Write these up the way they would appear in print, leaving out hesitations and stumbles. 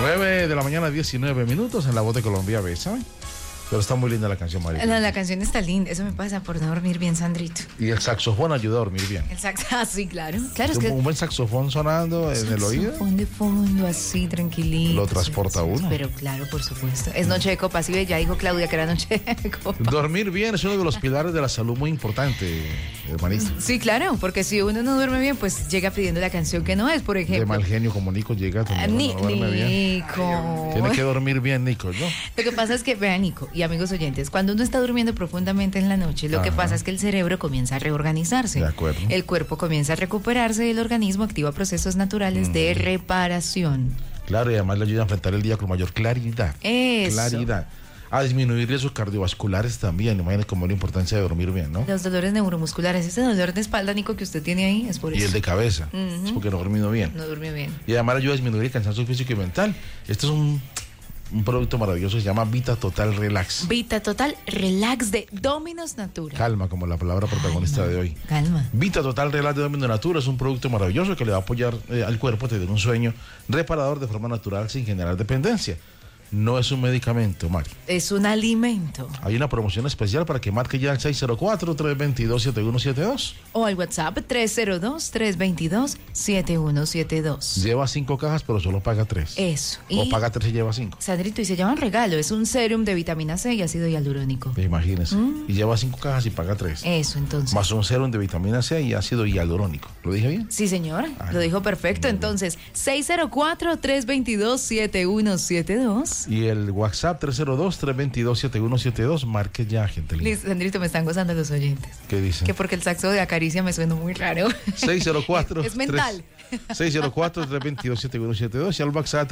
9 de la mañana, 19 minutos en La Voz de Colombia, ¿sabes? Pero está muy linda la canción, María. La canción está linda, eso me pasa por no dormir bien, Sandrito. Y el saxofón ayuda a dormir bien. El saxofón, sí, claro. Claro, es que un buen saxofón sonando en el oído. Saxofón de fondo, así, tranquilito. Lo transporta sí, uno. Pero claro, por supuesto. Es noche de copas, ¿sí? Ya dijo Claudia que era noche de copas. Dormir bien es uno de los pilares de la salud muy importante, hermanita. Sí, claro, porque si uno no duerme bien, pues llega pidiendo la canción que no es, por ejemplo. De mal genio como Nico llega. Nico. Tiene que dormir bien, Nico, ¿no? Lo que pasa es que, vean, Nico y amigos oyentes, cuando uno está durmiendo profundamente en la noche, lo que pasa es que el cerebro comienza a reorganizarse. De acuerdo. El cuerpo comienza a recuperarse y el organismo activa procesos naturales de reparación. Claro, y además le ayuda a enfrentar el día con mayor claridad. Eso. Claridad. A disminuir riesgos cardiovasculares también. Imagínate cómo la importancia de dormir bien, ¿no? Los dolores neuromusculares, ese dolor de espalda, Nico, que usted tiene ahí, es por eso. Y el de cabeza. Es porque no ha dormido bien. No durmió bien. Y además ayuda a disminuir el cansancio físico y mental. Este es un producto maravilloso, se llama Vita Total Relax. Vita Total Relax de Dominos Natura. Calma, como la palabra protagonista de hoy. Calma. Vita Total Relax de Dominos Natura es un producto maravilloso que le va a apoyar al cuerpo a tener un sueño reparador de forma natural sin generar dependencia. No es un medicamento, Mari. Es un alimento. Hay una promoción especial para que marque ya al 604-322-7172. O al WhatsApp 302-322-7172. Lleva 5 cajas, pero solo paga 3. Eso. O paga 3 y lleva 5. Sandrito, y se llama un regalo. Es un serum de vitamina C y ácido hialurónico. Imagínese. Y lleva 5 cajas y paga 3. Eso, entonces. Más un serum de vitamina C y ácido hialurónico. ¿Lo dije bien? Sí, señor. Lo dijo perfecto. Entonces, 604-322-7172. Y el WhatsApp 302-322-7172. Marque ya, gente linda. Listo, Sandrito, me están gozando los oyentes. ¿Qué dicen? Que porque el saxo de Acaricia me suena muy raro. 604 es mental. 604-322-7172 y al WhatsApp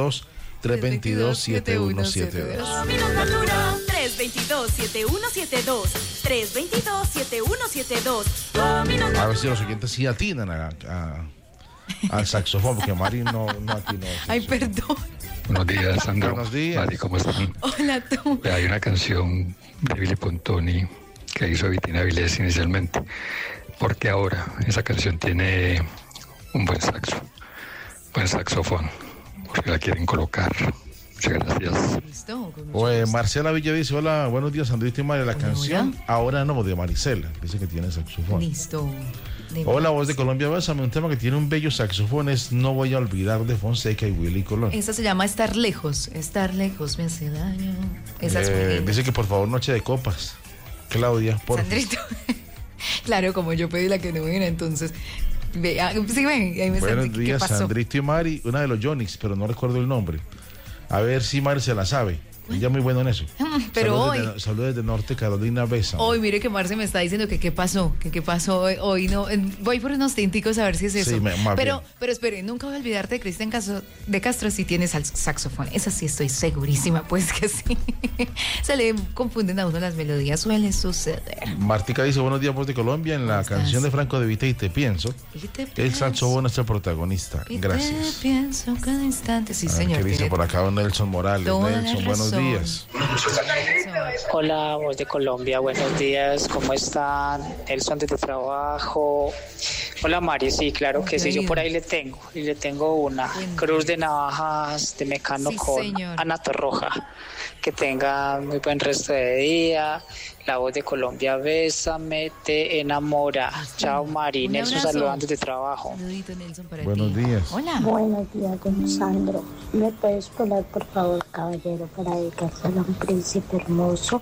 302-322-7172. Dominos Natura 322-7172 322-7172 Dominos Natura. A ver si los oyentes sí atinan al saxofón, porque Mari no atinó. Ay, perdón. Buenos días, Sandro. Buenos días. Mari, ¿cómo están? Hola, tú. Hay una canción de Billy Pontoni que hizo Vitina Vilés inicialmente. Porque ahora esa canción tiene un buen saxofón, porque la quieren colocar. Muchas gracias. Listo. Marcela Villa dice: hola, buenos días, Sandrito y Mari. La canción hola. Ahora no, de Maricela. Dice que tiene saxofón. Listo. Hola, Voz de Colombia, bésame. Un tema que tiene un bello saxofón es No Voy a Olvidar de Fonseca y Willy Colón. Esa se llama Estar Lejos. Estar lejos me hace daño. Esa es muy linda. Dice que por favor, Noche de Copas. Claudia, por Sandrito. Claro, como yo pedí la que no era, entonces. Sí, ven, ahí me Buenos sentí, días, ¿qué pasó? Sandrito y Mari, una de los Jonix, pero no recuerdo el nombre. A ver si Mari se la sabe. Ella es muy buena en eso. Pero saludos desde Norte Carolina, besa. Hoy, mire que Marce me está diciendo que qué pasó, que qué pasó hoy. No, voy por unos tinticos a ver si es eso. Sí, pero espere, nunca voy a olvidarte de Cristian de Castro si tienes saxofón. Esa sí estoy segurísima, pues que sí. Se le confunden a uno las melodías, suele suceder. Martica dice: buenos días, Voz de Colombia. En la canción de Franco De Vita, Y Te Pienso, el saxofón es el protagonista. Gracias. Te pienso cada instante. Sí, señor. ¿Qué dice por acá Nelson Morales? Nelson, buenos días. Hola, Voz de Colombia, buenos días, ¿cómo están? Nelson desde trabajo. Hola, Mari, sí, claro que sí, yo por ahí le tengo una cruz de navajas de Mecano con Ana Torroja. Que tengan muy buen resto de día. La Voz de Colombia, bésame, te enamora. Chao, Mari. Nelson saludando de trabajo. Buenos días. Hola. Buenos días, don Sandro. ¿Me puedes poner, por favor, caballero, para dedicárselo a un príncipe hermoso?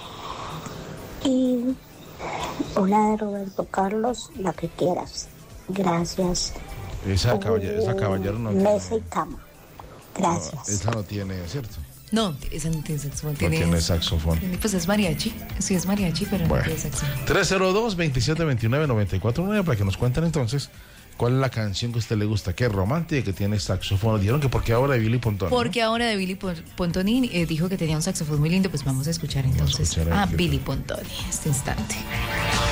Y una de Roberto Carlos, la que quieras. Gracias. Esa caballero no tiene. Mesa y cama. Gracias. No, esa no tiene, ¿cierto? No, esa no tiene saxofón. No tiene saxofón. Pues es mariachi. Sí, es mariachi, pero no tiene saxofón. 302-2729-949 para que nos cuenten entonces cuál es la canción que a usted le gusta, qué romántica, que tiene saxofón. Nos dijeron que porque ahora de Billy Pontoni. Porque ahora de Billy Pontoni dijo que tenía un saxofón muy lindo, pues vamos a escuchar entonces a Billy Pontoni este instante.